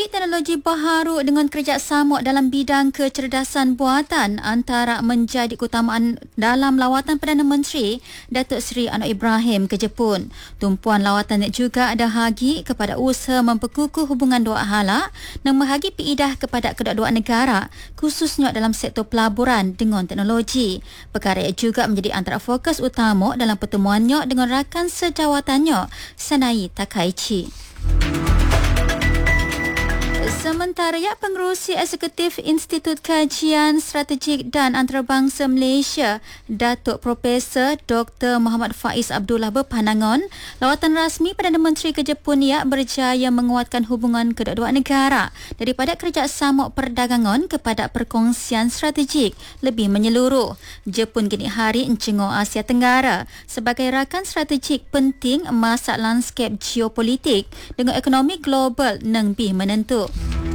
teknologi baharu dengan kerjasama dalam bidang kecerdasan buatan antara menjadi keutamaan dalam lawatan Perdana Menteri Datuk Seri Anwar Ibrahim ke Jepun. Tumpuan lawatan juga ada hagi kepada usaha memperkukuh hubungan dua hala dan menghagi piidah kepada kedua-dua negara, khususnya dalam sektor pelaburan dengan teknologi. Perkara itu juga menjadi antara fokus utama dalam pertemuannya dengan rakan sejawatannya, Sanai Takaichi. Sementara Pengerusi Eksekutif Institut Kajian Strategik dan Antarabangsa Malaysia, Datuk Profesor Dr. Muhammad Faiz Abdullah berpandangan, lawatan rasmi Perdana Menteri ke Jepun berjaya menguatkan hubungan kedua-dua negara daripada kerjasama perdagangan kepada perkongsian strategik lebih menyeluruh. Jepun kini hari encengor Asia Tenggara sebagai rakan strategik penting masak lanskap geopolitik dengan ekonomi global yang lebih menentu.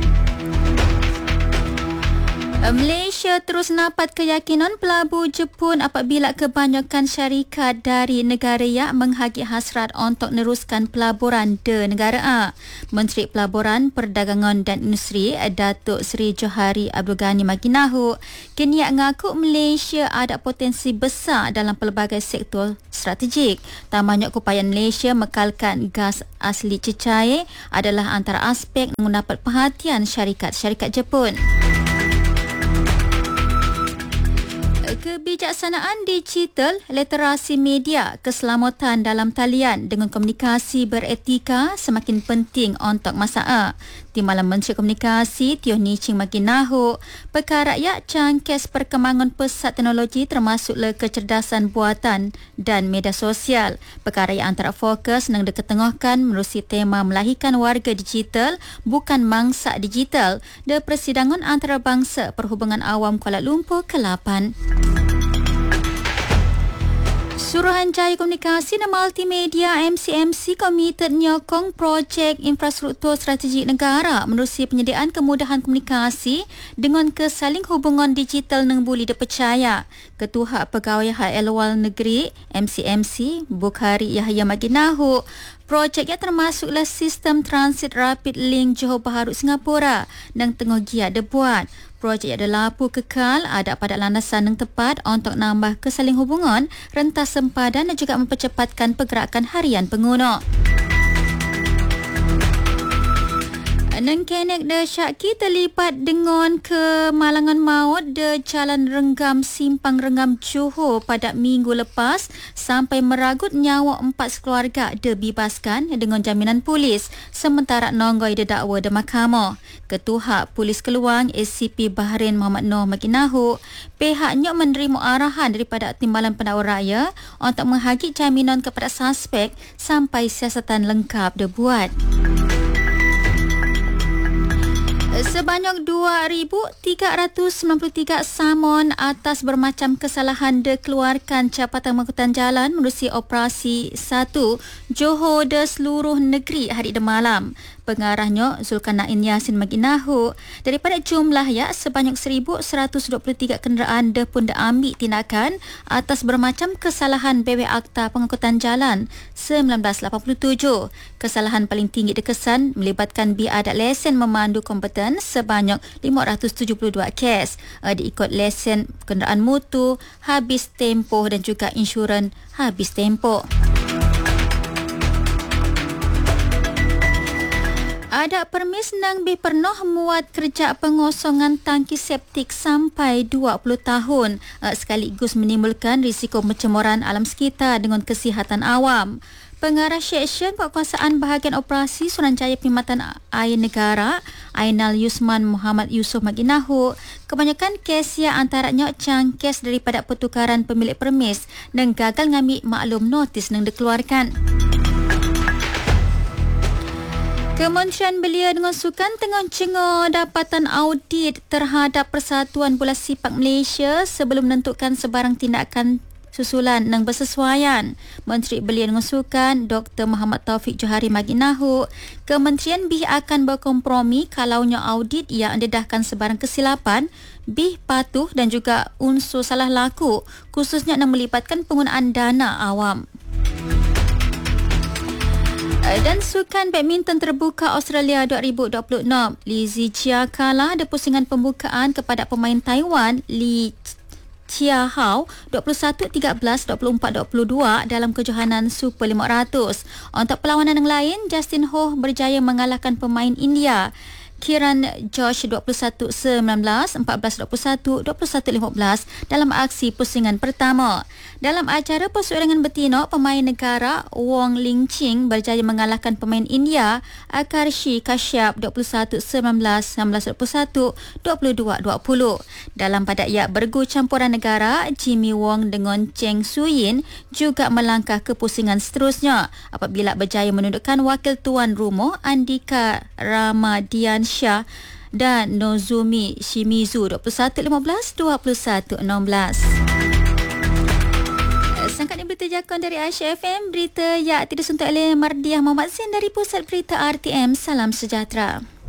Malaysia terus dapat keyakinan pelabur Jepun apabila kebanyakan syarikat dari negara menghagi hasrat untuk meneruskan pelaburan di negara A. Menteri Pelaburan, Perdagangan dan Industri Datuk Seri Johari Abdul Ghani Maginahu kini mengaku Malaysia ada potensi besar dalam pelbagai sektor strategik. Tambahnya upaya Malaysia mekalkan gas asli cecair adalah antara aspek yang mendapat perhatian syarikat-syarikat Jepun. Kebijaksanaan digital, literasi media, keselamatan dalam talian dengan komunikasi beretika semakin penting untuk masa A. Timbalan Menteri Komunikasi Teo Nii Ching Maginahu, perkara cangkes perkembangan pesat teknologi termasuklah kecerdasan buatan dan media sosial. Perkara antara fokus yang diketengahkan menerusi tema melahirkan warga digital bukan mangsa digital di Persidangan Antarabangsa Perhubungan Awam Kuala Lumpur ke-8. Suruhanjaya Komunikasi dan Multimedia MCMC komited menyokong projek infrastruktur strategik negara menerusi penyediaan kemudahan komunikasi dengan kesaling hubungan digital yang boleh dipercaya. Ketua Pegawai Hal Ehwal Negeri MCMC Bukhari Yahya Maginahu, projek termasuklah sistem transit rapid link Johor Bahru Singapura yang tengah giat dibuat. Projek adalah lampu kekal ada pada landasan yang tepat untuk menambah kesaling hubungan, rentas sempadan dan juga mempercepatkan pergerakan harian pengguna. Nengkenek de Syaki terlibat dengan kemalangan maut de Jalan Renggam Simpang Renggam Johor pada minggu lepas sampai meragut nyawa 4 keluarga dibebaskan dengan jaminan polis sementara nonggoi didakwa di mahkamah. Ketua Polis Keluang ACP Bahrain Muhammad Noor Maginahu, pihaknya menerima arahan daripada Timbalan Pendakwa Raya untuk menghagit jaminan kepada suspek sampai siasatan lengkap dibuat. Sebanyak 2,393 saman atas bermacam kesalahan dikeluarkan Jabatan Pengangkutan Jalan menerusi Operasi 1 Johor de seluruh negeri hari de malam. Pengarahnya Zulkarnain Yassin Maginahu, daripada jumlah sebanyak 1,123 kenderaan pun diambil tindakan atas bermacam kesalahan BW Akta Pengangkutan Jalan 1987. Kesalahan paling tinggi dikesan melibatkan biadat lesen memandu kompeten sebanyak 572 kes, diikut lesen kenderaan motor, habis tempoh dan juga insurans habis tempoh. Ada permis nang pernah muat kerja pengosongan tangki septik sampai 20 tahun sekaligus menimbulkan risiko pencemaran alam sekitar dengan kesihatan awam. Pengarah Seksyen Penguasaan Bahagian Operasi Suruhanjaya Perkhidmatan Air Negara Ainal Yusman Muhammad Yusof Maginahu, kebanyakan kes antaranya cangkes daripada pertukaran pemilik permis dan gagal ngambil maklum notis yang dikeluarkan. Kementerian Belia dengan Sukan tengah cengah dapatan audit terhadap Persatuan Bola Sepak Malaysia sebelum menentukan sebarang tindakan susulan yang bersesuaian. Menteri Belia dengan Sukan Dr. Muhammad Taufik Johari Maginahu, kementerian akan berkompromi kalaunya audit yang mendedahkan sebarang kesilapan, patuh dan juga unsur salah laku, khususnya yang melibatkan penggunaan dana awam. Dan sukan badminton terbuka Australia 2026. Li Zijia kalah di pusingan pembukaan kepada pemain Taiwan Li Chia Hao 21-13, 24-22 dalam kejohanan Super 500. Untuk perlawanan yang lain, Justin Ho berjaya mengalahkan pemain India Kiran Josh 21-19, 14-21, 21-15 dalam aksi pusingan pertama. Dalam acara perseorangan betina, pemain negara Wong Ling Ching berjaya mengalahkan pemain India Akarshi Kashyap 21-19, 19-21, 22-20. Dalam padakyak bergu campuran negara, Jimmy Wong dengan Cheng Suyin juga melangkah ke pusingan seterusnya apabila berjaya menundukkan wakil tuan rumah Andika Ramadian Shah dan Nozumi Shimizu 21-15, 21-16. Sangkatnya berita jakun dari Aisyah FM, berita yang tidak disuntuk oleh Mardiah Muhammad Zain dari Pusat Berita RTM. Salam sejahtera.